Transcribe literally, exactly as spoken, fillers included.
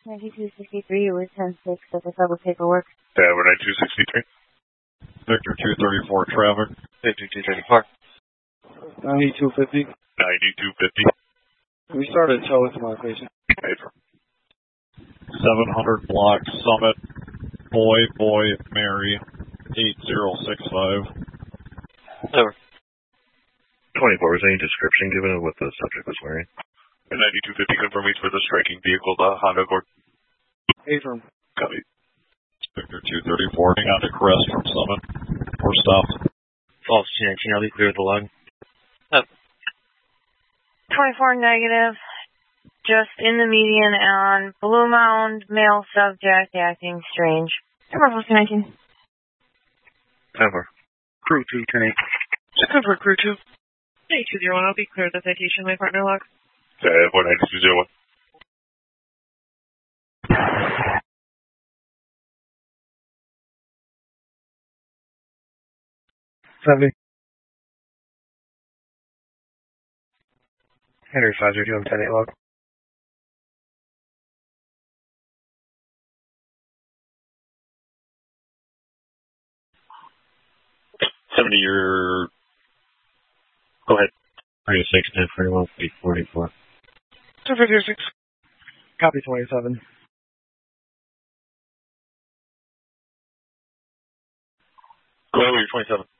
ninety-two sixty-three, you were ten six at the public paperwork. Yeah, we're ninety-two sixty-three. Victor two thirty-four, traffic. Victor two thirty-four. ninety-two fifty. ninety-two fifty. We started tow with modification. Paper. seven hundred block, Summit, Boy, Boy, Mary, eight zero six five. Over. twenty-four, was any description given of what the subject was wearing? ninety-two fifty confirming for the striking vehicle, the Honda Accord. Affirm. Copy. Victor two thirty-four, hang on to Crest from Summit. We're stopped. False two nineteen, I'll be clear with the log. Up. twenty-four negative. Just in the median on Blue Mound, male subject acting strange. Over, False two nineteen. Over. Crew two ten eight. Check over, crew two. eight two zero one, I'll be clear with the citation, my partner log. Uh, four ninety-two zero one. seventy. Henry five zero two, I'm ten eight log. seventy, you're... Go ahead. thirty-six, ten forty-one, eight forty-four. two five zero six. Copy twenty-seven. Go ahead with your twenty-seven.